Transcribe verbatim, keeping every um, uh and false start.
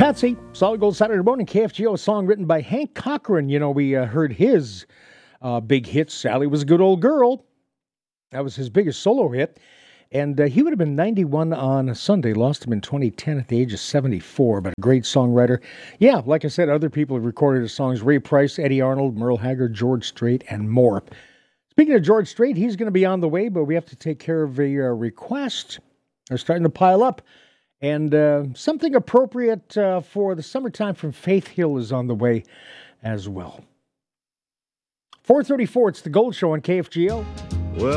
Patsy, Solid Gold Saturday Morning, K F G O, a song written by Hank Cochran. You know, we uh, heard his uh, big hit, Sally Was a Good Old Girl. That was his biggest solo hit. And uh, he would have been ninety-one on a Sunday, lost him in twenty ten at the age of seventy-four, but a great songwriter. Yeah, like I said, other people have recorded his songs, Ray Price, Eddie Arnold, Merle Haggard, George Strait, and more. Speaking of George Strait, he's going to be on the way, but we have to take care of a uh, request. They're starting to pile up. And uh, something appropriate uh, for the summertime from Faith Hill is on the way as well. four thirty-four, it's the Gold Show on K F G O.